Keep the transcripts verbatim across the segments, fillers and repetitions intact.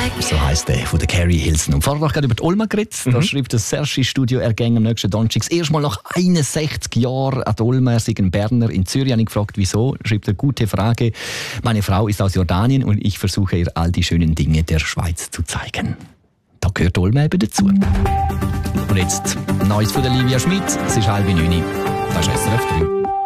So heisst der von der Carrie Hilson. Und vorher noch gerade über die Olma geredet. Mhm. Da schreibt das Sergi-Studio-Ergänger am nächsten Donnerstag erstmal nach einundsechzig Jahren an die Olma. Er sei ein Berner. In Zürich habe ich gefragt, wieso. Schreibt er, gute Frage. Meine Frau ist aus Jordanien und ich versuche ihr all die schönen Dinge der Schweiz zu zeigen. Da gehört Olma eben dazu. Und jetzt Neues von der Livia Schmidt. Es ist halb neun. Das ist S R F drei.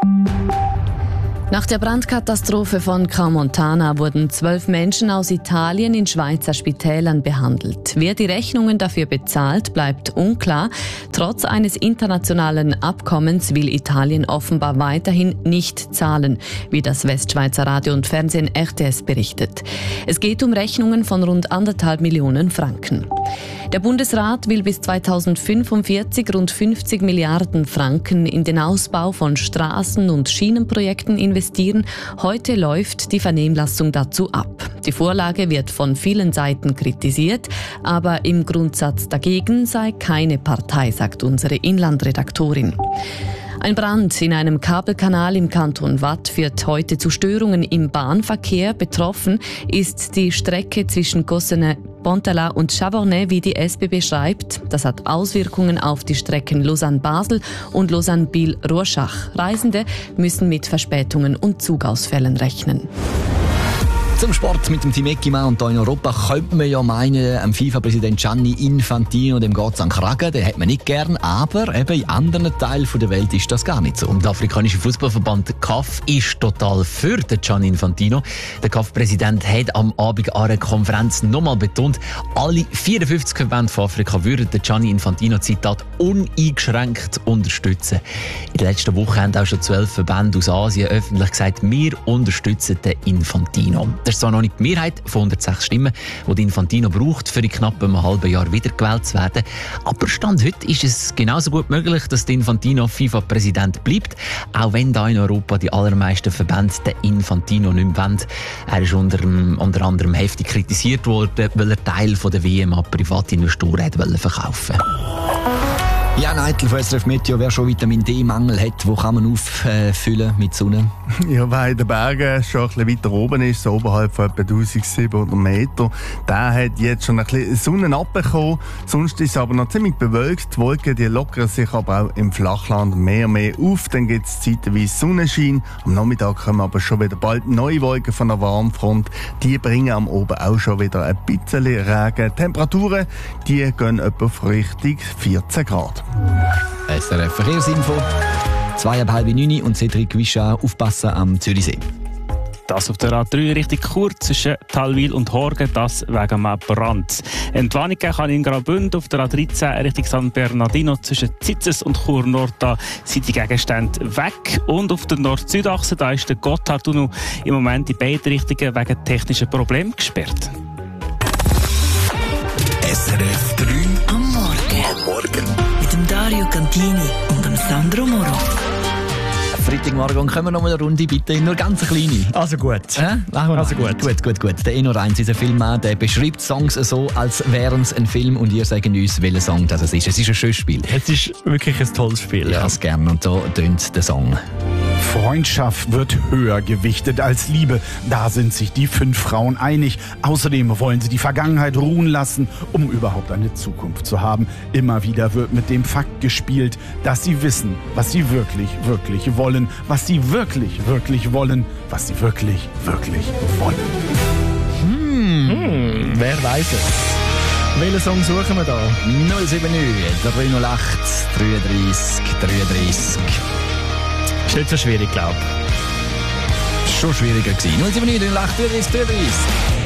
Nach der Brandkatastrophe von Crans-Montana wurden zwölf Menschen aus Italien in Schweizer Spitälern behandelt. Wer die Rechnungen dafür bezahlt, bleibt unklar. Trotz eines internationalen Abkommens will Italien offenbar weiterhin nicht zahlen, wie das Westschweizer Radio und Fernsehen R T S berichtet. Es geht um Rechnungen von rund anderthalb Millionen Franken. Der Bundesrat will bis zweitausendfünfundvierzig rund fünfzig Milliarden Franken in den Ausbau von Straßen- und Schienenprojekten investieren. Heute läuft die Vernehmlassung dazu ab. Die Vorlage wird von vielen Seiten kritisiert, aber im Grundsatz dagegen sei keine Partei, sagt unsere Inlandredaktorin. Ein Brand in einem Kabelkanal im Kanton Waadt führt heute zu Störungen im Bahnverkehr. Betroffen ist die Strecke zwischen Gossenay-Pontala und Chavornay, wie die S B B schreibt. Das hat Auswirkungen auf die Strecken Lausanne-Basel und Lausanne-Biel-Rorschach. Reisende müssen mit Verspätungen und Zugausfällen rechnen. Zum Sport mit dem Team Eckima und hier in Europa könnte man ja meinen, dem FIFA-Präsident Gianni Infantino, dem geht es an den Kragen, den hat man nicht gern, aber eben in anderen Teilen der Welt ist das gar nicht so. Und der afrikanische Fußballverband C A F ist total für den Gianni Infantino. Der C A F-Präsident hat am Abend an einer Konferenz nochmal betont, alle vierundfünfzig Verbände von Afrika würden den Gianni Infantino, Zitat, uneingeschränkt unterstützen. In der letzten Woche haben auch schon zwölf Verbände aus Asien öffentlich gesagt, wir unterstützen den Infantino. Das ist zwar noch nicht die Mehrheit von hundertsechs Stimmen, die Infantino braucht, für in knapp einem halben Jahr wiedergewählt zu werden. Aber Stand heute ist es genauso gut möglich, dass der Infantino FIFA-Präsident bleibt, auch wenn da in Europa die allermeisten Verbände den Infantino nicht mehr wollen. Er ist unter, unter anderem heftig kritisiert worden, weil er Teil von der W M an Privatinvestoren wollte verkaufen. Ja, Neitel von S R F Meteo, wer schon Vitamin-D-Mangel hat, wo kann man auffüllen mit Sonne? Ja, wer in den Bergen schon ein bisschen weiter oben ist, so oberhalb von etwa eintausendsiebenhundert Meter, der hat jetzt schon ein bisschen Sonne abbekommen. Sonst ist es aber noch ziemlich bewölkt. Die Wolken die lockern sich aber auch im Flachland mehr und mehr auf. Dann gibt es zeitweise Sonnenschein. Am Nachmittag kommen aber schon wieder bald neue Wolken von der Warmfront. Die bringen am Oben auch schon wieder ein bisschen Regen. Die Temperaturen die gehen etwa auf Richtung vierzehn Grad. S R F Verkehrsinfo, zweieinhalb neun und Cedric Wischau, aufpassen am Zürichsee. Das auf der A drei Richtung Chur zwischen Talwil und Horgen, das wegen einem Brand. Entwarnung kann in Graubünden auf der A dreizehn Richtung San Bernardino zwischen Zitzes und Chur Nord, da sind die Gegenstände weg. Und auf der Nord-Süd-Achse, da ist der Gotthardtunnel im Moment in beide Richtungen wegen technischen Problemen gesperrt. S R F drei am Morgen. Am Morgen. Mit dem Dario Cantini und dem Sandro Moro. Freitagmorgen können wir noch mal eine Runde, bitte, nur ganz eine kleine. Also gut. Äh? Machen wir also gut. Gut, gut, gut. Der Eno Reins ist ein Filmmann, der beschreibt Songs so, als wären es ein Film und ihr sagt uns, welcher Song das ist. Es ist ein schönes Spiel. Es ist wirklich ein tolles Spiel. Ich habe es gerne und so tönt der Song. Freundschaft wird höher gewichtet als Liebe. Da sind sich die fünf Frauen einig. Außerdem wollen sie die Vergangenheit ruhen lassen, um überhaupt eine Zukunft zu haben. Immer wieder wird mit dem Fakt gespielt, dass sie wissen, was sie wirklich, wirklich wollen. Was sie wirklich, wirklich wollen. Was sie wirklich, wirklich wollen. Hm, hm wer weiß es? Welchen Song suchen wir da? null sieben neun, drei null acht, dreiunddreißig, dreiunddreißig. Ist nicht so schwierig, glaube ich. Schon schwieriger gewesen. null sieben neun, drei null acht, dreiunddreißig, dreiunddreißig.